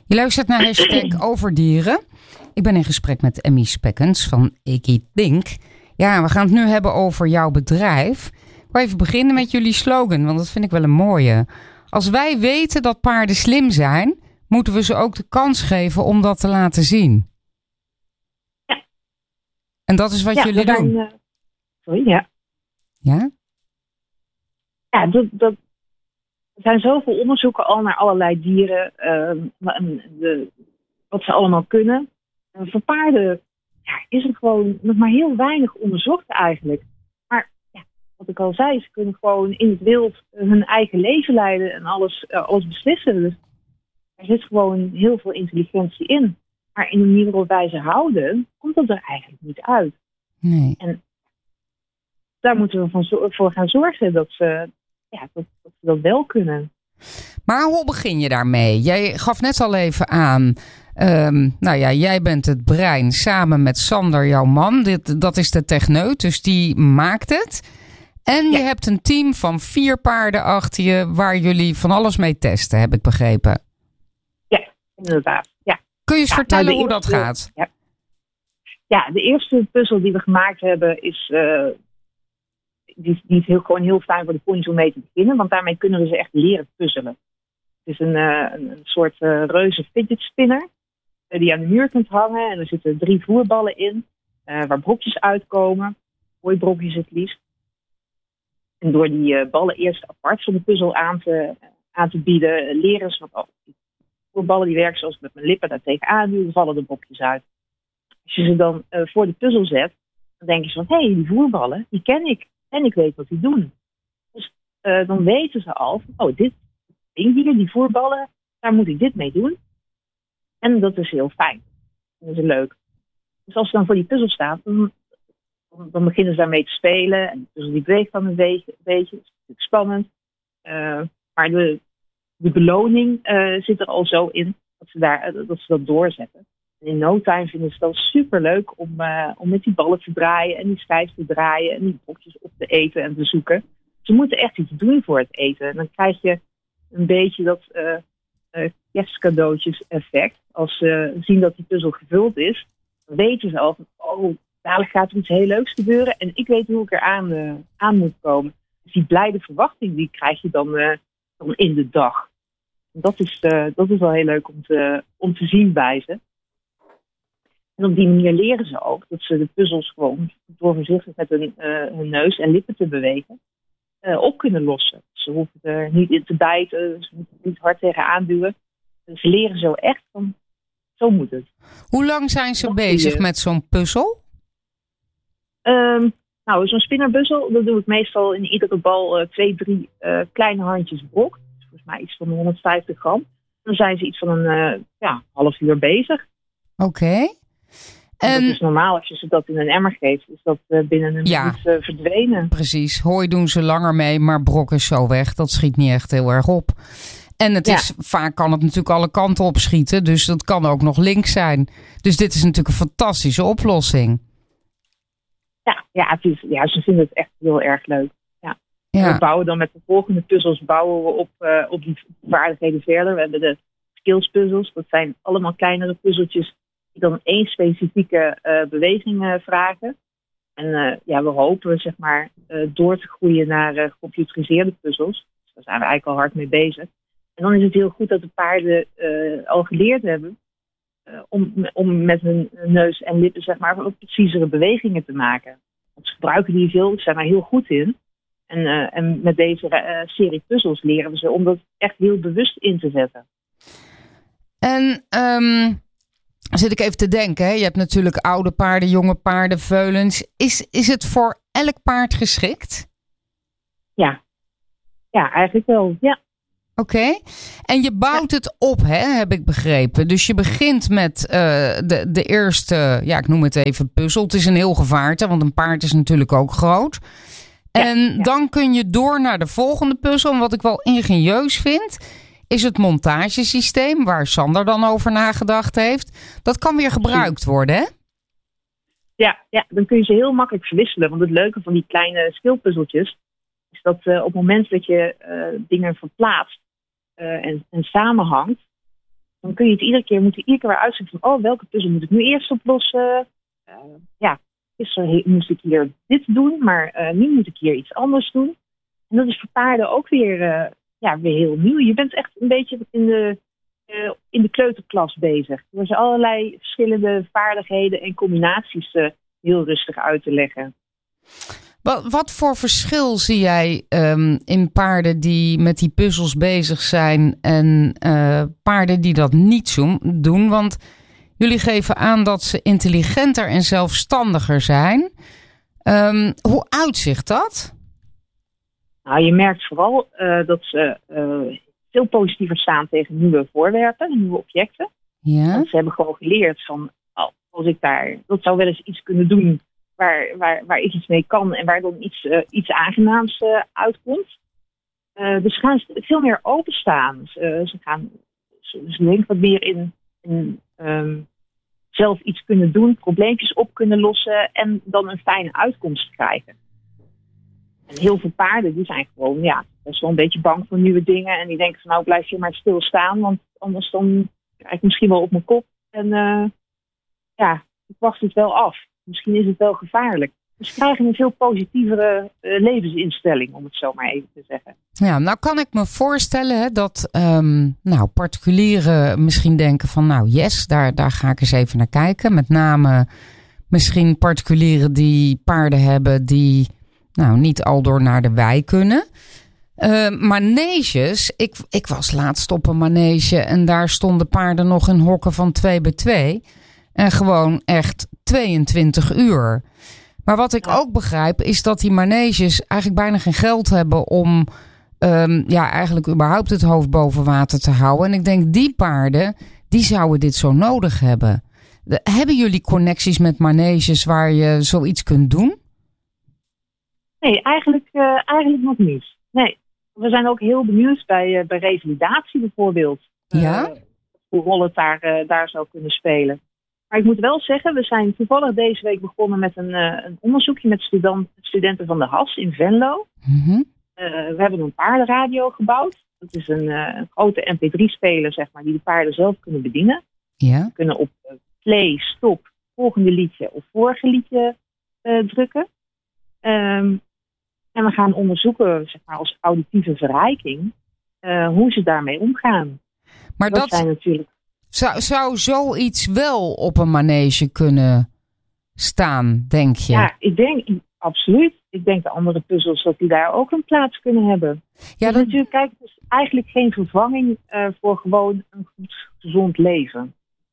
Je luistert naar #Overdieren. Ik ben in gesprek met Emmy Spekkens van Icky Think. Ja, we gaan het nu hebben over jouw bedrijf. Ik wil even beginnen met jullie slogan, want dat vind ik wel een mooie. Als wij weten dat paarden slim zijn, moeten we ze ook de kans geven om dat te laten zien. Ja. En dat is wat jullie doen. Ja. Ja? Ja, er zijn zoveel onderzoeken al naar allerlei dieren, wat ze allemaal kunnen. Voor paarden is er gewoon nog maar heel weinig onderzocht eigenlijk. Maar ja, wat ik al zei, ze kunnen gewoon in het wild hun eigen leven leiden en alles beslissen. Dus er zit gewoon heel veel intelligentie in. Maar in de manier waarop wij ze houden, komt dat er eigenlijk niet uit. Nee. En daar moeten we voor gaan zorgen dat ze dat wel kunnen. Maar hoe begin je daarmee? Jij gaf net al even aan, jij bent het brein samen met Sander, jouw man. Dat is de techneut, dus die maakt het. En je hebt een team van 4 paarden achter je waar jullie van alles mee testen, heb ik begrepen. Ja, inderdaad. Ja. Kun je eens vertellen hoe dat gaat? Ja, de eerste puzzel die we gemaakt hebben is... Die is gewoon heel fijn voor de pony's om mee te beginnen. Want daarmee kunnen we ze echt leren puzzelen. Het is een soort reuze fidget spinner. Die je aan de muur kunt hangen. En er zitten 3 voerballen in. Waar brokjes uitkomen. Hooibrokjes het liefst. En door die ballen eerst apart van de puzzel aan te bieden. Leren ze wat die voerballen die werken zoals ik met mijn lippen daar tegenaan duw. Dan vallen de brokjes uit. Als je ze dan voor de puzzel zet. Dan denk je van, hé, die voerballen, die ken ik. En ik weet wat die doen. Dus dan weten ze al van, dit ding hier, die voerballen, daar moet ik dit mee doen. En dat is heel fijn. Dat is leuk. Dus als ze dan voor die puzzel staan, dan beginnen ze daarmee te spelen. En de puzzel die beweegt dan een beetje. Dat is natuurlijk spannend. Maar de beloning zit er al zo in dat ze dat doorzetten. En in no time vinden ze het dan superleuk om met die ballen te draaien en die schijf te draaien en die brokjes op te eten en te zoeken. Ze moeten echt iets doen voor het eten. En dan krijg je een beetje dat kerstcadeautjes effect. Als ze zien dat die puzzel gevuld is, dan weten ze al van, dadelijk gaat er iets heel leuks gebeuren en ik weet hoe ik er aan moet komen. Dus die blijde verwachting, die krijg je dan in de dag. En dat is wel heel leuk om te zien bij ze. En op die manier leren ze ook dat ze de puzzels gewoon door voorzichtig met hun neus en lippen te bewegen op kunnen lossen. Ze hoeven er niet in te bijten, ze moeten er niet hard tegenaan duwen. Dus ze leren zo echt van, zo moet het. Hoe lang zijn ze bezig met zo'n puzzel? Zo'n spinnerpuzzel, dat doe ik meestal in iedere bal 2-3 kleine handjes brok. Volgens mij iets van 150 gram. Dan zijn ze iets van een half uur bezig. Oké. En dat is normaal, als je ze dat in een emmer geeft, is dat binnen een minuut verdwenen. Precies, hooi doen ze langer mee, maar brok is zo weg. Dat schiet niet echt heel erg op. En vaak kan het natuurlijk alle kanten opschieten, dus dat kan ook nog links zijn. Dus dit is natuurlijk een fantastische oplossing. Ze vinden het echt heel erg leuk. Ja. We bouwen dan met de volgende puzzels op die vaardigheden verder. We hebben de skills puzzels, dat zijn allemaal kleinere puzzeltjes die dan 1 specifieke beweging vragen. En we hopen door te groeien naar gecomputeriseerde puzzels. Dus daar zijn we eigenlijk al hard mee bezig. En dan is het heel goed dat de paarden al geleerd hebben om met hun neus en lippen ook preciezere bewegingen te maken. Want ze gebruiken die veel, ze zijn daar heel goed in. En met deze serie puzzels leren we ze om dat echt heel bewust in te zetten. En zit ik even te denken, hè? Je hebt natuurlijk oude paarden, jonge paarden, veulens. Is het voor elk paard geschikt? Ja, eigenlijk wel, ja. Oké. En je bouwt het op, heb ik begrepen. Dus je begint met de eerste, ik noem het even puzzel. Het is een heel gevaarte, want een paard is natuurlijk ook groot. En dan kun je door naar de volgende puzzel. En wat ik wel ingenieus vind, is het montagesysteem waar Sander dan over nagedacht heeft. Dat kan weer gebruikt worden, hè? Ja, dan kun je ze heel makkelijk verwisselen. Want het leuke van die kleine skillpuzzeltjes is dat op het moment dat je dingen verplaatst en samenhangt, dan kun je het iedere keer weer uitzoeken van, welke puzzel moet ik nu eerst oplossen? Gisteren moest ik hier dit doen, maar nu moet ik hier iets anders doen. En dat is voor paarden ook weer heel nieuw. Je bent echt een beetje in de kleuterklas bezig. Er zijn allerlei verschillende vaardigheden en combinaties heel rustig uit te leggen. Wat voor verschil zie jij in paarden die met die puzzels bezig zijn en paarden die dat niet doen? Want jullie geven aan dat ze intelligenter en zelfstandiger zijn. Hoe uitzicht dat? Nou, je merkt vooral dat ze veel positiever staan tegen nieuwe voorwerpen, nieuwe objecten. Ja. Want ze hebben gewoon geleerd van, als ik dat zou wel eens iets kunnen doen waar ik iets mee kan en waar dan iets aangenaams uitkomt. Dus ze gaan veel meer openstaan. Ze denken wat meer in zelf iets kunnen doen, probleempjes op kunnen lossen en dan een fijne uitkomst krijgen. En heel veel paarden die zijn gewoon best wel een beetje bang voor nieuwe dingen. En die denken van blijf je maar stilstaan, want anders dan krijg ik misschien wel op mijn kop. En ik wacht het wel af. Misschien is het wel gevaarlijk. Dus ze krijgen een veel positievere levensinstelling, om het zo maar even te zeggen. Ja, nou kan ik me voorstellen dat particulieren misschien denken van daar ga ik eens even naar kijken. Met name misschien particulieren die paarden hebben die niet aldoor naar de wei kunnen. Maneges, ik was laatst op een manege en daar stonden paarden nog in hokken van 2x2. En gewoon echt 22 uur. Maar wat ik ook begrijp is dat die maneges eigenlijk bijna geen geld hebben om eigenlijk überhaupt het hoofd boven water te houden. En ik denk die paarden, die zouden dit zo nodig hebben. Hebben jullie connecties met maneges waar je zoiets kunt doen? Nee, eigenlijk nog niet. Nee, we zijn ook heel benieuwd bij revalidatie bijvoorbeeld. Hoe rol het daar zou kunnen spelen. Maar ik moet wel zeggen, we zijn toevallig deze week begonnen met een onderzoekje met studenten van de HAS in Venlo. Mm-hmm. We hebben een paardenradio gebouwd. Dat is een grote MP3-speler, zeg maar, die de paarden zelf kunnen bedienen. Ja. We kunnen op play, stop, volgende liedje of vorige liedje drukken. En we gaan onderzoeken, zeg maar, als auditieve verrijking, hoe ze daarmee omgaan. Maar dat zijn natuurlijk... Zou zoiets wel op een manege kunnen staan, denk je? Ja, ik denk absoluut. Ik denk de andere puzzels dat die daar ook een plaats kunnen hebben. Ja, dus natuurlijk, kijk, het is eigenlijk geen vervanging voor gewoon een goed, gezond leven.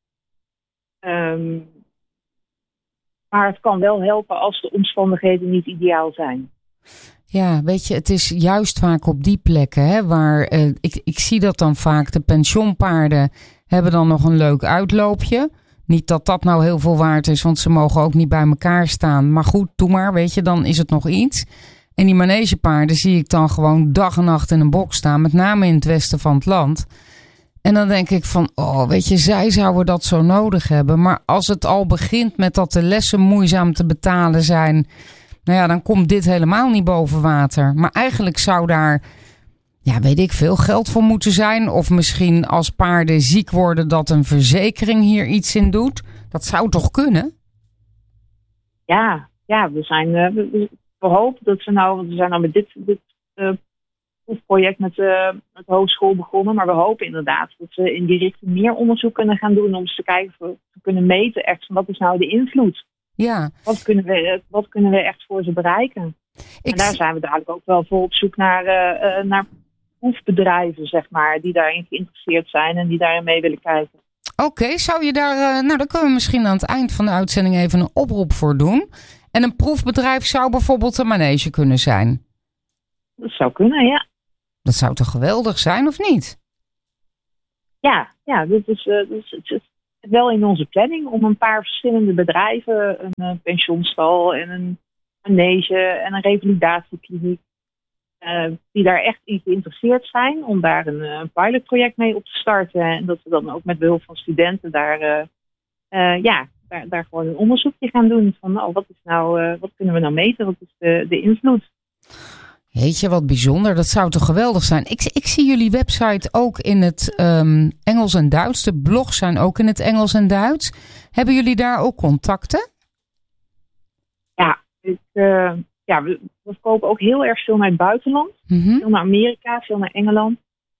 Maar het kan wel helpen als de omstandigheden niet ideaal zijn. Ja, weet je, het is juist vaak op die plekken waar ik zie dat dan vaak. De pensioenpaarden hebben dan nog een leuk uitloopje. Niet dat dat nou heel veel waard is, want ze mogen ook niet bij elkaar staan. Maar goed, doe maar, weet je, dan is het nog iets. En die manegepaarden zie ik dan gewoon dag en nacht in een box staan, met name in het westen van het land. En dan denk ik van, weet je, zij zouden dat zo nodig hebben. Maar als het al begint met dat de lessen moeizaam te betalen zijn, dan komt dit helemaal niet boven water. Maar eigenlijk zou daar, weet ik veel, geld voor moeten zijn. Of misschien als paarden ziek worden dat een verzekering hier iets in doet. Dat zou toch kunnen? Ja, we hopen dat want we zijn nou met dit proefproject met de hogeschool begonnen. Maar we hopen inderdaad dat we in die richting meer onderzoek kunnen gaan doen om eens te kijken of we kunnen meten echt wat is nou de invloed. Ja. Wat kunnen we echt voor ze bereiken? En daar zijn we dadelijk ook wel voor op zoek naar proefbedrijven, zeg maar, die daarin geïnteresseerd zijn en die daarin mee willen kijken. Oké, zou je daar, dan kunnen we misschien aan het eind van de uitzending even een oproep voor doen. En een proefbedrijf zou bijvoorbeeld een manege kunnen zijn. Dat zou kunnen, ja. Dat zou toch geweldig zijn, of niet? Ja, dat is wel in onze planning om een paar verschillende bedrijven, een pensioenstal en een manege en een revalidatiekliniek, die daar echt in geïnteresseerd zijn om daar een pilotproject mee op te starten. En dat we dan ook met behulp van studenten daar gewoon een onderzoekje gaan doen van wat kunnen we nou meten, wat is de invloed? Jeetje, wat bijzonder. Dat zou toch geweldig zijn. Ik zie jullie website ook in het Engels en Duits. De blogs zijn ook in het Engels en Duits. Hebben jullie daar ook contacten? Ja, we verkopen ook heel erg veel naar het buitenland. Mm-hmm. Veel naar Amerika, veel naar Engeland.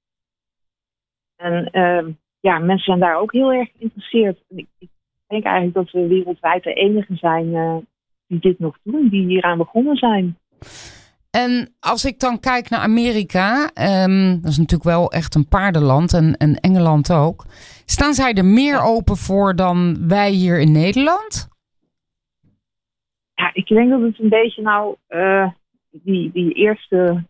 En mensen zijn daar ook heel erg geïnteresseerd. En ik denk eigenlijk dat we wereldwijd de enige zijn die dit nog doen, die hieraan begonnen zijn. En als ik dan kijk naar Amerika, dat is natuurlijk wel echt een paardenland en Engeland ook. Staan zij er meer open voor dan wij hier in Nederland? Ja, ik denk dat het een beetje die eerste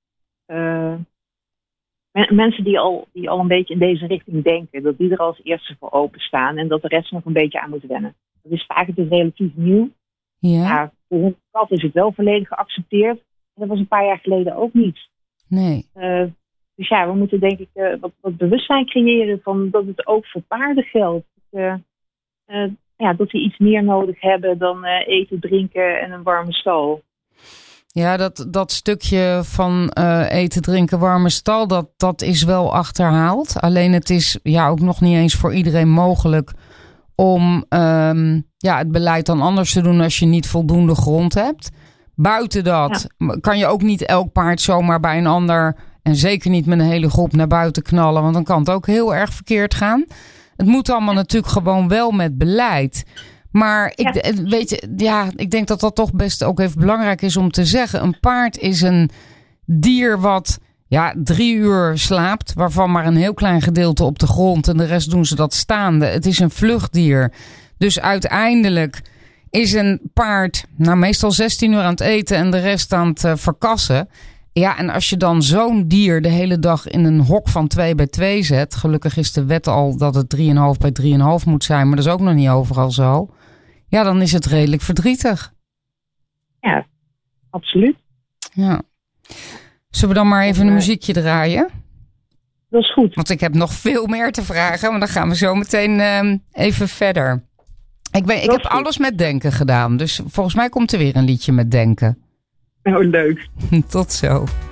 mensen die al een beetje in deze richting denken, dat die er als eerste voor openstaan en dat de rest nog een beetje aan moet wennen. Dat is vaak het relatief nieuw. Ja, voor een kat is het wel volledig geaccepteerd. En dat was een paar jaar geleden ook niet. Nee. Dus ja, we moeten denk ik wat bewustzijn creëren van dat het ook voor paarden geldt. Dat die iets meer nodig hebben dan eten, drinken en een warme stal. Ja, dat stukje van eten, drinken, warme stal, dat is wel achterhaald. Alleen het is ook nog niet eens voor iedereen mogelijk om het beleid dan anders te doen als je niet voldoende grond hebt. Buiten dat kan je ook niet elk paard zomaar bij een ander en zeker niet met een hele groep naar buiten knallen, want dan kan het ook heel erg verkeerd gaan. Het moet allemaal natuurlijk gewoon wel met beleid. Maar ik denk dat dat toch best ook even belangrijk is om te zeggen. Een paard is een dier wat 3 uur slaapt, waarvan maar een heel klein gedeelte op de grond en de rest doen ze dat staande. Het is een vluchtdier. Dus uiteindelijk is een paard meestal 16 uur aan het eten en de rest aan het verkassen. Ja, en als je dan zo'n dier de hele dag in een hok van 2 bij 2 zet. Gelukkig is de wet al dat het 3,5 bij 3,5 moet zijn. Maar dat is ook nog niet overal zo. Ja, dan is het redelijk verdrietig. Ja, absoluut. Ja. Zullen we dan maar even een muziekje draaien? Dat is goed. Want ik heb nog veel meer te vragen. Maar dan gaan we zo meteen even verder. Ik heb alles met denken gedaan. Dus volgens mij komt er weer een liedje met denken. Oh, leuk. Tot zo.